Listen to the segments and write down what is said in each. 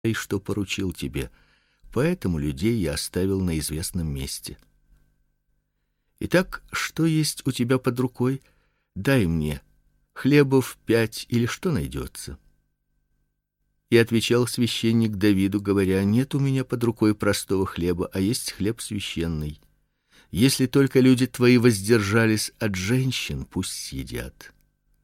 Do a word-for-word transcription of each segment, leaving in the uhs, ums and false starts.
и что поручил тебе, поэтому людей я оставил на известном месте. Итак, что есть у тебя под рукой? Дай мне хлебов пять или что найдется. И отвечал священник Давиду, говоря: нет у меня под рукой простого хлеба, а есть хлеб священный. Если только люди твои воздержались от женщин, пусть съедят.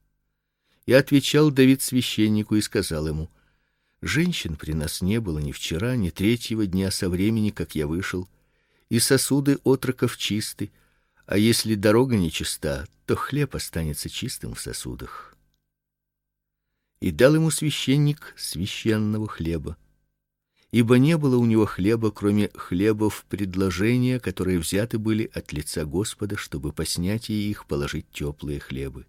И отвечал Давид священнику и сказал ему: женщин при нас не было ни вчера, ни третьего дня со времени, как я вышел, и сосуды отроков чисты, а если дорога нечиста, то хлеб останется чистым в сосудах. И дал ему священник священного хлеба, ибо не было у него хлеба, кроме хлебов предложения, которые взяты были от лица Господа, чтобы по снятии их положить теплые хлебы.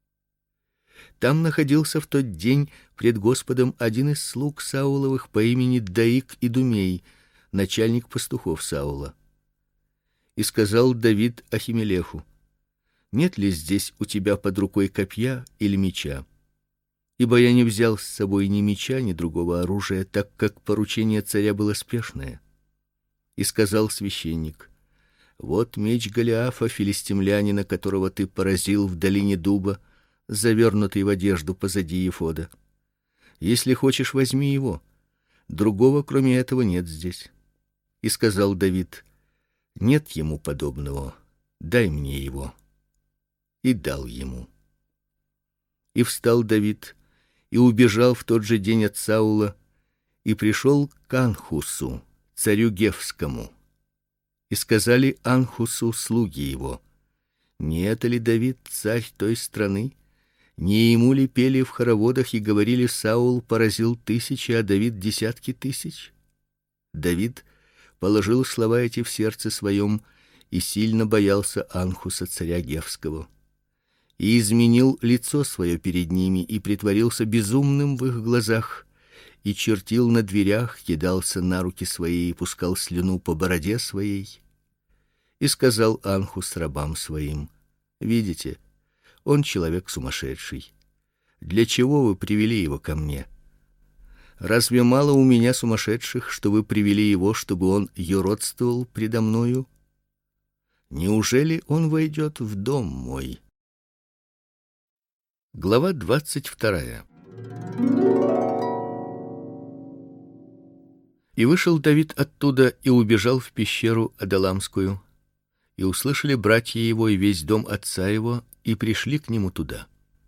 Там находился в тот день пред Господом один из слуг Сауловых по имени Доик Идумей, начальник пастухов Саула. И сказал Давид Ахимелеху: нет ли здесь у тебя под рукой копья или меча? Ибо я не взял с собой ни меча, ни другого оружия, так как поручение царя было спешное. И сказал священник: вот меч Голиафа, филистимлянина, которого ты поразил в долине дуба, завернутый в одежду позади ефода. Если хочешь, возьми его. Другого, кроме этого, нет здесь. И сказал Давид: нет ему подобного. Дай мне его. И дал ему. И встал Давид и убежал в тот же день от Саула и пришел к Анхусу, царю Гефскому. И сказали Анхусу слуги его: не это ли Давид царь той страны? Не ему ли пели в хороводах и говорили: Саул поразил тысячи, а Давид десятки тысяч? Давид положил слова эти в сердце своем и сильно боялся Анхуса царя Гефского. И изменил лицо свое перед ними и притворился безумным в их глазах, и чертил на дверях, кидался на руки свои и пускал слюну по бороде своей. И сказал Анхус рабам своим: видите, он человек сумасшедший. Для чего вы привели его ко мне? Разве мало у меня сумасшедших, что вы привели его, чтобы он юродствовал предо мною? Неужели он войдет в дом мой? Глава двадцать вторая. И вышел Давид оттуда и убежал в пещеру Адаламскую. И услышали братья его и весь дом отца его, и пришли к нему туда.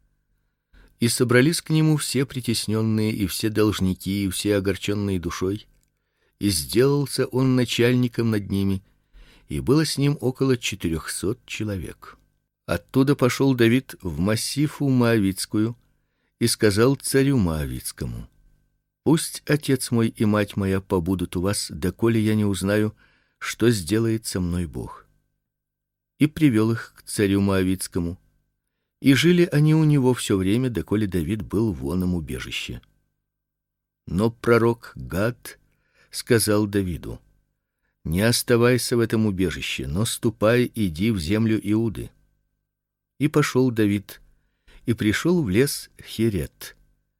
И собрались к нему все притесненные и все должники и все огорченные душой, и сделался он начальником над ними, и было с ним около четырехсот человек. Оттуда пошел Давид в Массифу Моавитскую и сказал царю Моавитскому: пусть отец мой и мать моя побудут у вас, доколе я не узнаю, что сделает со мной Бог. И привел их к царю Моавитскому, и жили они у него все время, доколе Давид был в оном убежище. Но пророк Гад сказал Давиду: не оставайся в этом убежище, но ступай, иди в землю Иуды. И пошел Давид и пришел в лес Херет.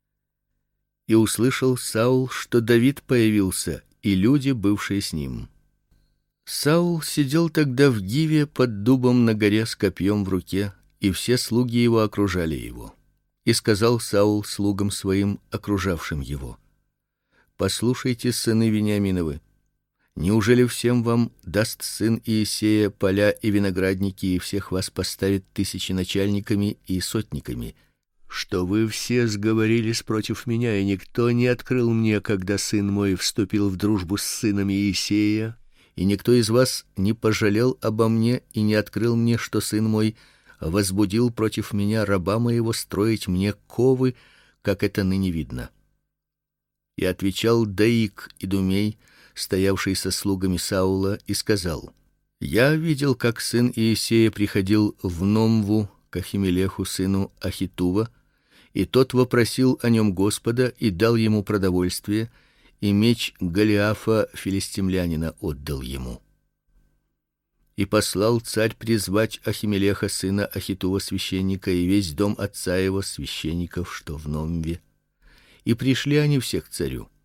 И услышал Саул, что Давид появился, и люди, бывшие с ним. Саул сидел тогда в Гиве под дубом на горе с копьем в руке, и все слуги его окружали его. И сказал Саул слугам своим, окружавшим его: послушайте, сыны Вениаминовы, неужели всем вам даст сын Иессея поля и виноградники, и всех вас поставит тысячи начальниками и сотниками, что вы все сговорились против меня, и никто не открыл мне, когда сын мой вступил в дружбу с сыном Иессея, и никто из вас не пожалел обо мне и не открыл мне, что сын мой возбудил против меня раба моего строить мне ковы, как это ныне видно. И отвечал Доик Идумей, стоявший со слугами Саула, и сказал: я видел, как сын Иессея приходил в Номву к Ахимелеху сыну Ахитува, и тот вопросил о нем Господа и дал ему продовольствие, и меч Голиафа филистимлянина отдал ему. И послал царь призвать Ахимелеха сына Ахитува священника и весь дом отца его священников, что в Номве. И пришли они все к царю.